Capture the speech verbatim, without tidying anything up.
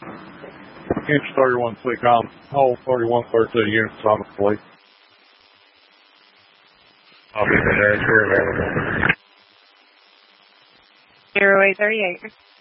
Inch thirty-one C com, hold thirty-one thirteen units on the fleet. I'll be there as we're available. zero eight thirty-eight.